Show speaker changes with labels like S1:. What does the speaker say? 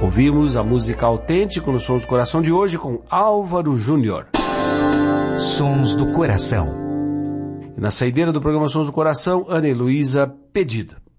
S1: Ouvimos a música Autêntico nos Sons do Coração de hoje com Álvaro Júnior.
S2: Sons do Coração.
S1: E na saideira do programa Sons do Coração, Ana Heloísa Pedido.